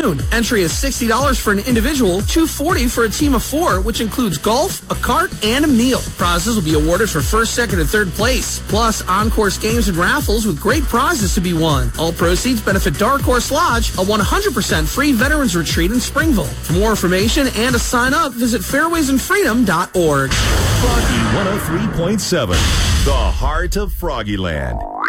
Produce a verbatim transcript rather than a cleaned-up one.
June. Entry is sixty dollars for an individual, two hundred forty dollars for a team of four, which includes golf, a cart, and a meal. Prizes will be awarded for first, second, and third place. Plus, on-course games and raffles with great prizes to be won. All proceeds benefit Dark Horse Lodge, a one hundred percent free veterans retreat in Springville. For more information and to sign up, visit fairways and freedom dot org. Froggy one oh three point seven, the heart of Froggyland.